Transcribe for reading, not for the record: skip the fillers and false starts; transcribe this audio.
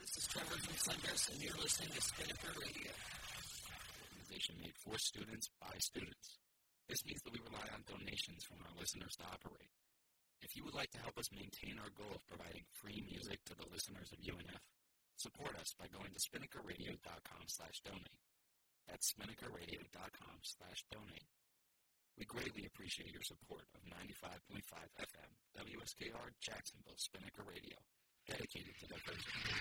This is Trevor from Sunburst, and you're listening to Spinnaker Radio. An organization made for students by students. This means that we rely on donations from our listeners to operate. If you would like to help us maintain our goal of providing free music to the listeners of UNF, support us by going to spinnakerradio.com/donate. That's spinnakerradio.com/donate. We greatly appreciate your support of 95.5 FM, WSKR, Jacksonville, Spinnaker Radio, dedicated to diversity.